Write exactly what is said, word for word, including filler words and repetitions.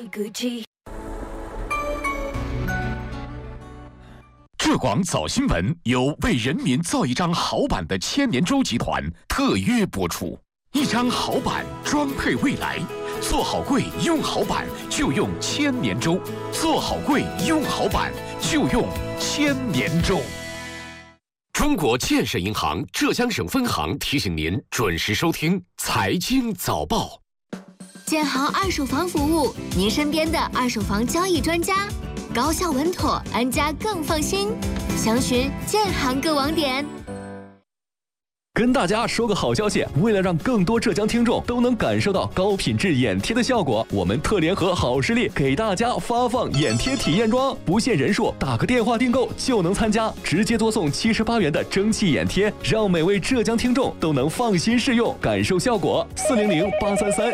浙广早新闻由为人民造一张好版的千年舟集团特约播出。一张好版装配未来，做好柜用好版就用千年舟，做好柜用好版就用千年舟。中国建设银行浙江省分行提醒您准时收听财经早报。 建行二手房服务，您身边的二手房交易专家，高效稳妥，安家更放心。详询建行各网点。 跟大家说个好消息，为了让更多浙江听众都能感受到高品质眼贴的效果，我们特联合好视力给大家发放眼贴体验装，不限人数，打个电话订购就能参加，直接多送七十八元的蒸汽眼贴，让每位浙江听众都能放心试用，感受效果。四零零八三三